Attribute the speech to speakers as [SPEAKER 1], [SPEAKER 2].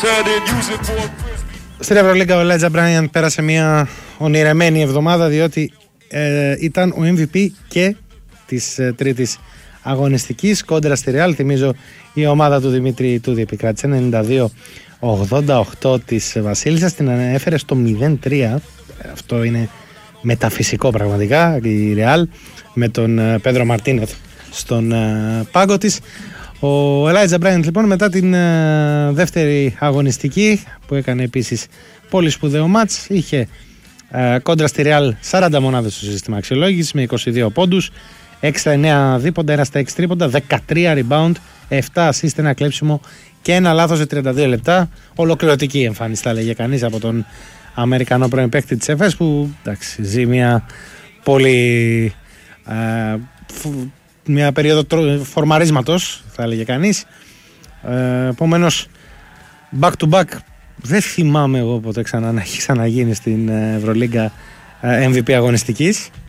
[SPEAKER 1] Στην Ευρωλίγκα ο Elijah Bryant πέρασε μια ονειρεμένη εβδομάδα, διότι ήταν ο MVP και της τρίτης αγωνιστικής κόντρα στη Real. Θυμίζω η ομάδα του Δημήτρη Τούδη επικράτησε 92-88 της Βασίλισσας, την ανέφερε στο 0-3. Αυτό είναι μεταφυσικό πραγματικά, η Real με τον Πέντρο Μαρτίνεθ στον πάγκο της. Ο Elijah Bryant λοιπόν μετά την δεύτερη αγωνιστική που έκανε επίσης πολύ σπουδαίο μάτς, είχε κόντρα στη Real 40 μονάδες στο σύστημα αξιολόγησης με 22 πόντους, 6 στα 9 δίποντα, 1 στα 6 τρίποντα, 13 rebound, 7 assist, ένα κλέψιμο και ένα λάθος σε 32 λεπτά. Ολοκληρωτική εμφάνιση θα έλεγε κανείς από τον Αμερικανό πρώην παίκτη της ΕΦΕΣ, που εντάξει, ζει μια πολύ μια περίοδο φορμαρίσματος θα έλεγε κανείς. Επομένως back to back δεν θυμάμαι εγώ ποτέ ξανά να έχει ξαναγίνει στην Ευρωλίγκα MVP αγωνιστικής.